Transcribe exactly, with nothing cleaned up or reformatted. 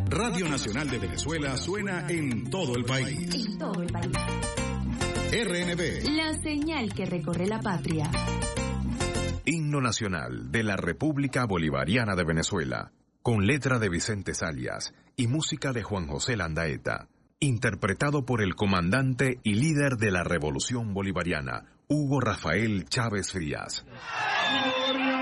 Radio Nacional de Venezuela suena en todo el país. En todo el país. R N V. La señal que recorre la patria. Himno Nacional de la República Bolivariana de Venezuela, con letra de Vicente Zalias y música de Juan José Landaeta, interpretado por el comandante y líder de la Revolución Bolivariana, Hugo Rafael Chávez Frías. Gloria